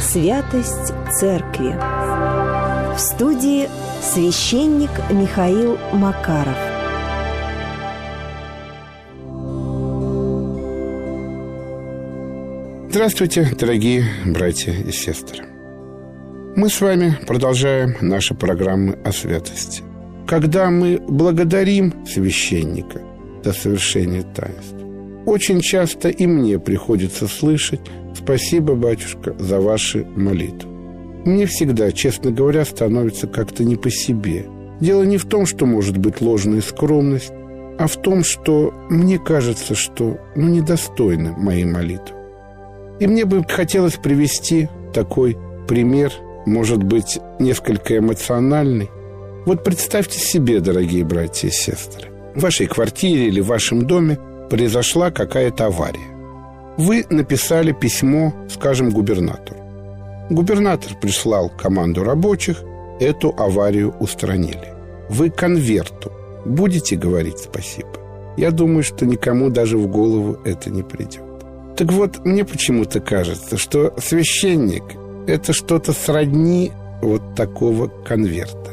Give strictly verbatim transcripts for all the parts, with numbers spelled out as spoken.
Святость Церкви. В студии священник Михаил Макаров. Здравствуйте, дорогие братья и сестры. Мы с вами продолжаем наши программы о святости. Когда мы благодарим священника за совершение таинств, очень часто и мне приходится слышать: «Спасибо, батюшка, за ваши молитвы». Мне всегда, честно говоря, становится как-то не по себе. Дело не в том, что может быть ложная скромность, а в том, что мне кажется, что ну, недостойны моей молитвы. И мне бы хотелось привести такой пример, может быть, несколько эмоциональный. Вот представьте себе, дорогие братья и сестры, в вашей квартире или в вашем доме произошла какая-то авария. Вы написали письмо, скажем, губернатору. Губернатор прислал команду рабочих, эту аварию устранили. Вы конверту будете говорить спасибо? Я думаю, что никому даже в голову это не придет. Так вот, мне почему-то кажется, что священник – это что-то сродни вот такого конверта.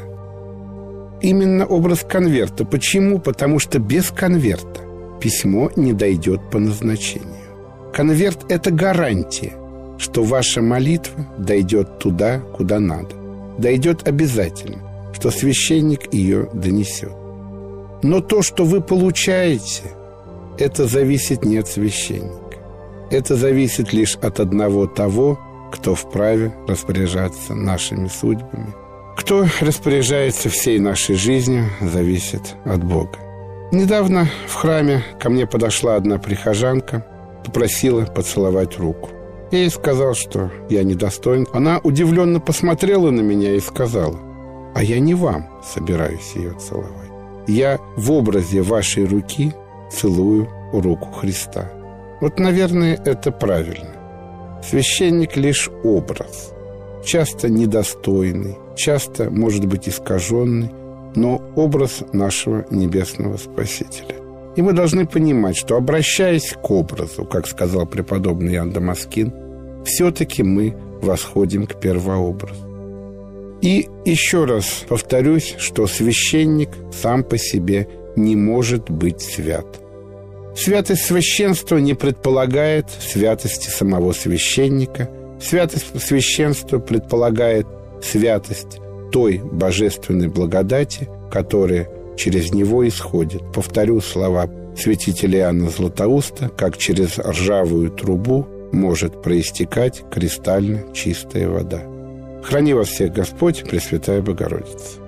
Именно образ конверта. Почему? Потому что без конверта письмо не дойдет по назначению. Конверт – это гарантия, что ваша молитва дойдет туда, куда надо. Дойдет обязательно, что священник ее донесет. Но то, что вы получаете, это зависит не от священника. Это зависит лишь от одного того, кто вправе распоряжаться нашими судьбами. Кто распоряжается всей нашей жизнью, зависит от Бога. Недавно в храме ко мне подошла одна прихожанка, попросила поцеловать руку. Я ей сказал, что я недостоин. Она удивленно посмотрела на меня и сказала: «А я не вам собираюсь ее целовать. Я в образе вашей руки целую руку Христа». Вот, наверное, это правильно. Священник лишь образ, часто недостойный, часто, может быть, искаженный, но образ нашего небесного Спасителя. И мы должны понимать, что, обращаясь к образу, как сказал преподобный Иоанн Дамаскин, все-таки мы восходим к первообразу. И еще раз повторюсь, что священник сам по себе не может быть свят. Святость священства не предполагает святости самого священника. Святость священства предполагает святость той божественной благодати, которая через него исходит. Повторю слова святителя Иоанна Златоуста: как через ржавую трубу может проистекать кристально чистая вода. Храни вас всех Господь, Пресвятая Богородица.